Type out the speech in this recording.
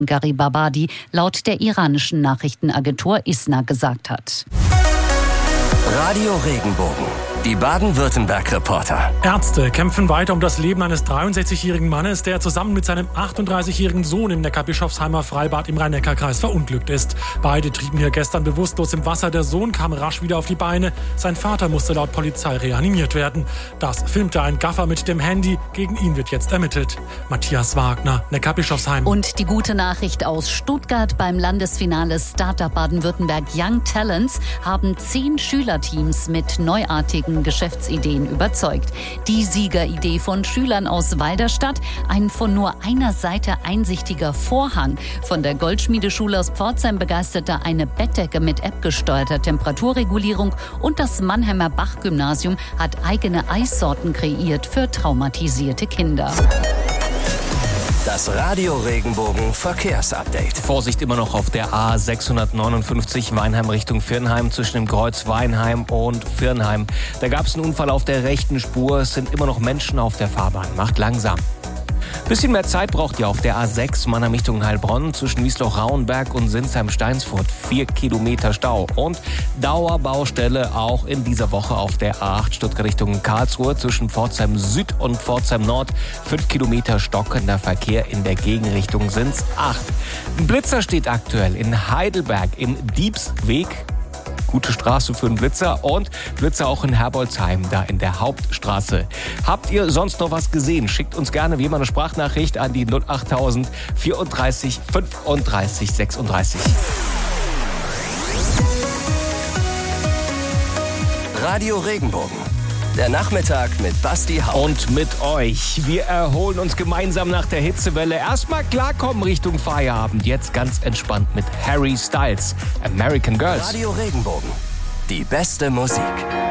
Garibabadi laut der iranischen Nachrichtenagentur ISNA gesagt hat. Radio Regenbogen, die Baden-Württemberg-Reporter. Ärzte kämpfen weiter um das Leben eines 63-jährigen Mannes, der zusammen mit seinem 38-jährigen Sohn im Neckarbischofsheimer Freibad im Rhein-Neckar-Kreis verunglückt ist. Beide trieben hier gestern bewusstlos im Wasser. Der Sohn kam rasch wieder auf die Beine. Sein Vater musste laut Polizei reanimiert werden. Das filmte ein Gaffer mit dem Handy. Gegen ihn wird jetzt ermittelt. Matthias Wagner, Neckarbischofsheim. Und die gute Nachricht aus Stuttgart: beim Landesfinale Startup Baden-Württemberg Young Talents haben 10 Schülerteams mit neuartigen Geschäftsideen überzeugt. Die Siegeridee von Schülern aus Walderstadt: ein von nur einer Seite einsichtiger Vorhang. Von der Goldschmiedeschule aus Pforzheim begeisterte eine Bettdecke mit appgesteuerter Temperaturregulierung, und das Mannheimer Bach-Gymnasium hat eigene Eissorten kreiert für traumatisierte Kinder. Das Radio Regenbogen Verkehrsupdate. Vorsicht immer noch auf der A659 Weinheim Richtung Viernheim zwischen dem Kreuz Weinheim und Viernheim. Da gab es einen Unfall auf der rechten Spur. Es sind immer noch Menschen auf der Fahrbahn. Macht langsam. Bisschen mehr Zeit braucht ihr auf der A6 Mannheim Richtung Heilbronn zwischen Wiesloch-Rauenberg und Sinsheim-Steinsfurt. 4 Kilometer Stau. Und Dauerbaustelle auch in dieser Woche auf der A8 Stuttgart Richtung Karlsruhe zwischen Pforzheim Süd und Pforzheim Nord. 5 Kilometer stockender Verkehr, in der Gegenrichtung sind's 8. Ein Blitzer steht aktuell in Heidelberg im Diebsweg. Gute Straße für einen Blitzer, und Blitzer auch in Herbolzheim, da in der Hauptstraße. Habt ihr sonst noch was gesehen? Schickt uns gerne wie immer eine Sprachnachricht an die 08000 34 35 36. Radio Regenbogen, der Nachmittag mit Basti Haupt. Und mit euch. Wir erholen uns gemeinsam nach der Hitzewelle. Erstmal klarkommen Richtung Feierabend. Jetzt ganz entspannt mit Harry Styles, American Girls. Radio Regenbogen, die beste Musik.